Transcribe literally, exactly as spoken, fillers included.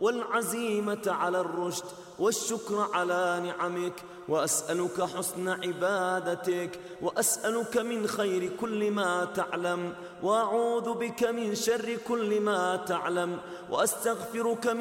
والعزيمة على الرشد والشكر على نعمك، وأسألك حسن عبادتك، وأسألك من خير كل ما تعلم، وأعوذ بك من شر كل ما تعلم، وأستغفرك من